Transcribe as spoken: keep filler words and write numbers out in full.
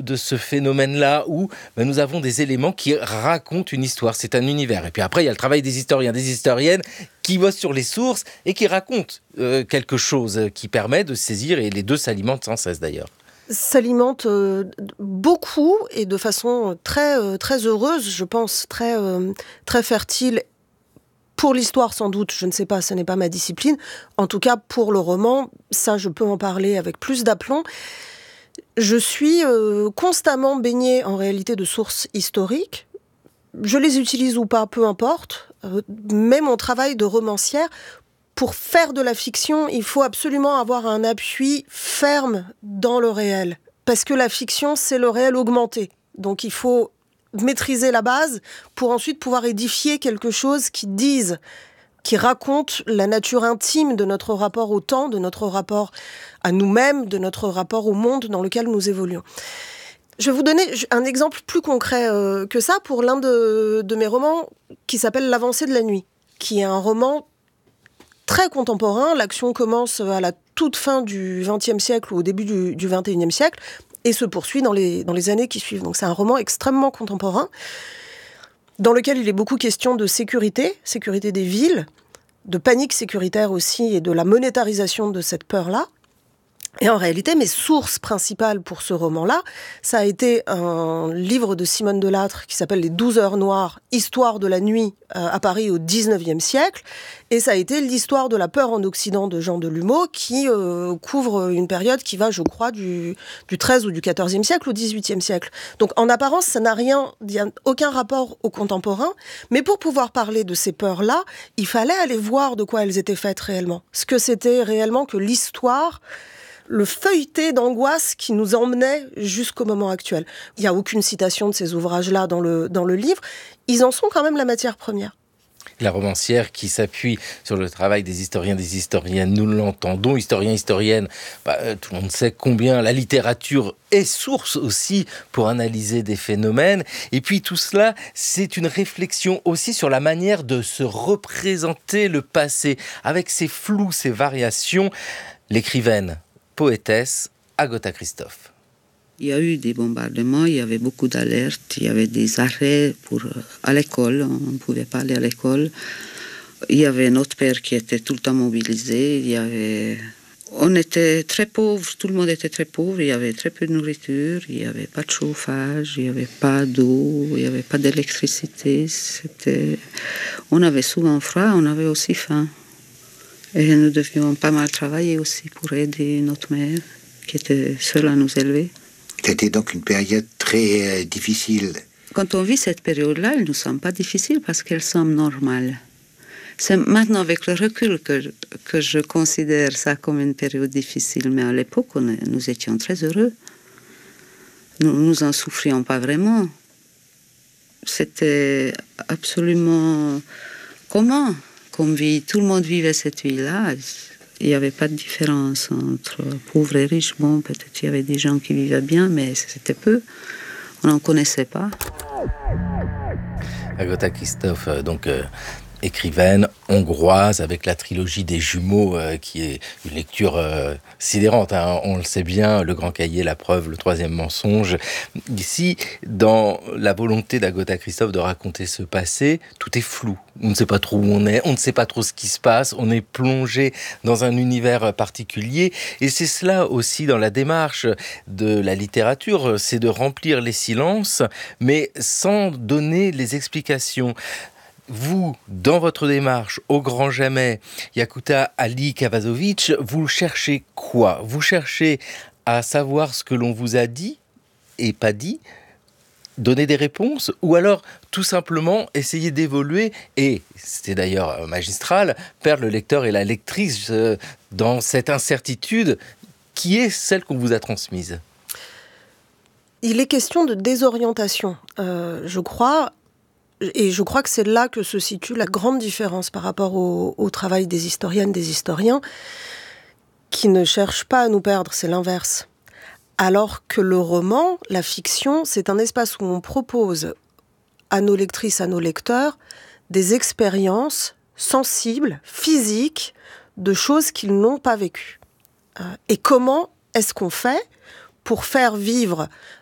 de ce phénomène-là où ben, nous avons des éléments qui racontent une histoire, c'est un univers. Et puis après, il y a le travail des historiens, des historiennes qui bossent sur les sources et qui racontent euh, quelque chose qui permet de saisir, et les deux s'alimentent sans cesse d'ailleurs. S'alimente euh, beaucoup et de façon très, euh, très heureuse, je pense, très, euh, très fertile. Pour l'histoire, sans doute, je ne sais pas, ce n'est pas ma discipline. En tout cas, pour le roman, ça, je peux en parler avec plus d'aplomb. Je suis euh, constamment baignée, en réalité, de sources historiques. Je les utilise ou pas, peu importe. Euh, mais mon travail de romancière, pour faire de la fiction, il faut absolument avoir un appui ferme dans le réel. Parce que la fiction, c'est le réel augmenté. Donc il faut maîtriser la base pour ensuite pouvoir édifier quelque chose qui dise, qui raconte la nature intime de notre rapport au temps, de notre rapport à nous-mêmes, de notre rapport au monde dans lequel nous évoluons. Je vais vous donner un exemple plus concret euh, que ça pour l'un de, de mes romans qui s'appelle L'avancée de la nuit, qui est un roman très contemporain. L'action commence à la toute fin du vingtième siècle ou au début du, du vingt et unième siècle et se poursuit dans les, dans les années qui suivent. Donc c'est un roman extrêmement contemporain dans lequel il est beaucoup question de sécurité, sécurité des villes, de panique sécuritaire aussi et de la monétarisation de cette peur-là. Et en réalité, mes sources principales pour ce roman-là, ça a été un livre de Simone Delattre qui s'appelle Les douze heures noires, histoire de la nuit euh, à Paris au dix-neuvième siècle. Et ça a été l'histoire de la peur en Occident de Jean Delumeau qui euh, couvre une période qui va, je crois, du, du treizième ou du quatorzième siècle au dix-huitième siècle. Donc en apparence, ça n'a rien, il n'y a aucun rapport au contemporain. Mais pour pouvoir parler de ces peurs-là, il fallait aller voir de quoi elles étaient faites réellement. Ce que c'était réellement que l'histoire, le feuilleté d'angoisse qui nous emmenait jusqu'au moment actuel. Il n'y a aucune citation de ces ouvrages-là dans le, dans le livre. Ils en sont quand même la matière première. La romancière qui s'appuie sur le travail des historiens, des historiennes, nous l'entendons, historiens, historiennes, bah, euh, tout le monde sait combien la littérature est source aussi pour analyser des phénomènes. Et puis tout cela, c'est une réflexion aussi sur la manière de se représenter le passé, avec ses flous, ses variations. L'écrivaine, poétesse Agota Christophe. Il y a eu des bombardements, il y avait beaucoup d'alertes, il y avait des arrêts pour, à l'école, on ne pouvait pas aller à l'école. Il y avait notre père qui était tout le temps mobilisé, il y avait... On était très pauvres, tout le monde était très pauvre, il y avait très peu de nourriture, il n'y avait pas de chauffage, il n'y avait pas d'eau, il n'y avait pas d'électricité. C'était... On avait souvent froid, on avait aussi faim. Et nous devions pas mal travailler aussi pour aider notre mère, qui était seule à nous élever. C'était donc une période très euh, difficile. Quand on vit cette période-là, elle ne nous semble pas difficile parce qu'elle semble normale. C'est maintenant avec le recul que, que je considère ça comme une période difficile. Mais à l'époque, on, nous étions très heureux. Nous nous en souffrions pas vraiment. C'était absolument commun. Comme vie, tout le monde vivait cette vie-là. Il n'y avait pas de différence entre pauvres et riches. Bon, peut-être il y avait des gens qui vivaient bien, mais c'était peu. On n'en connaissait pas. Agota Christophe, donc euh, écrivaine hongroise avec la trilogie des jumeaux, euh, qui est une lecture euh, sidérante. Hein, on le sait bien, Le Grand Cahier, La Preuve, Le Troisième Mensonge. Ici, dans la volonté d'Agota Christophe de raconter ce passé, tout est flou. On ne sait pas trop où on est, on ne sait pas trop ce qui se passe, on est plongé dans un univers particulier. Et c'est cela aussi dans la démarche de la littérature, c'est de remplir les silences, mais sans donner les explications. Vous, dans votre démarche, au grand jamais, Yakuta Ali Kavazovic, vous cherchez quoi ? Vous cherchez à savoir ce que l'on vous a dit et pas dit, donner des réponses, ou alors tout simplement essayer d'évoluer et, c'est d'ailleurs magistral, perdre le lecteur et la lectrice dans cette incertitude qui est celle qu'on vous a transmise. Il est question de désorientation, euh, je crois, et je crois que c'est là que se situe la grande différence par rapport au, au travail des historiennes, des historiens, qui ne cherchent pas à nous perdre, c'est l'inverse. Alors que le roman, la fiction, c'est un espace où on propose à nos lectrices, à nos lecteurs, des expériences sensibles, physiques, de choses qu'ils n'ont pas vécues. Et comment est-ce qu'on fait pour faire vivre